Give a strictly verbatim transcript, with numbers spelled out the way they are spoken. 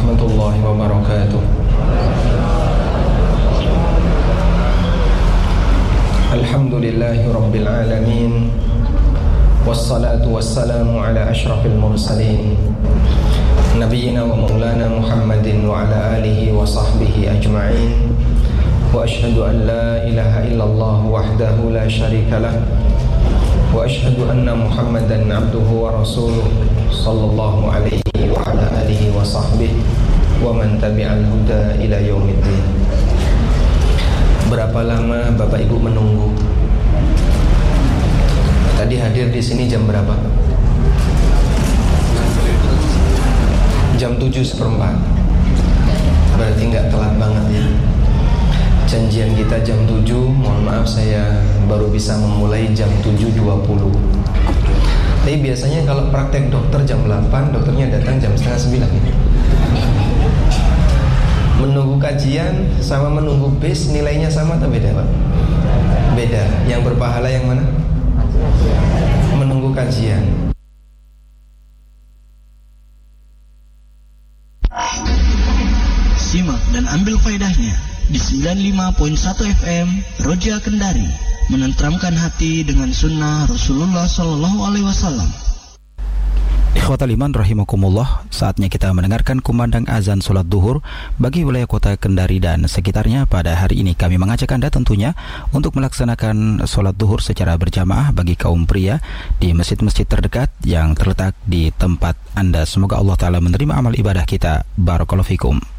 warahmatullahi wabarakatuh. Alhamdulillahi rabbil alamin, wassalatu wassalamu ala ashrafil mursalin, nabiyyina wa maulana Muhammadin wa ala alihi wa sahbihi ajma'in. Wa ashhadu an la ilaha illallah wahdahu la syarika lah, wa ashhadu anna Muhammadan abduhu wa rasuluh sallallahu alaihi wa ala alihi wa sahbihi wa man tabi'al huda ila yaumiddin. Berapa lama Bapak Ibu menunggu? Tadi hadir di sini jam berapa? Jam tujuh seperempat. Berarti nggak telat banget ya. Janjian kita jam tujuh, mohon maaf saya baru bisa memulai jam tujuh dua puluh. Tapi biasanya kalau praktek dokter jam delapan, dokternya datang jam setengah sembilan. Menunggu kajian sama menunggu bis nilainya sama atau beda, Pak? Beda. Yang berpahala yang mana? Menunggu kajian. Simak dan ambil faedahnya di sembilan puluh lima koma satu F M Roja Kendari, menenteramkan hati dengan sunnah Rasulullah Sallallahu Alaihi Wasallam. Ikhwatal iman rahimakumullah, saatnya kita mendengarkan kumandang azan sholat duhur bagi wilayah kota Kendari dan sekitarnya. Pada hari ini kami mengajak Anda tentunya untuk melaksanakan sholat duhur secara berjamaah bagi kaum pria di masjid-masjid terdekat yang terletak di tempat Anda. Semoga Allah Ta'ala menerima amal ibadah kita. Barakallahu fikum.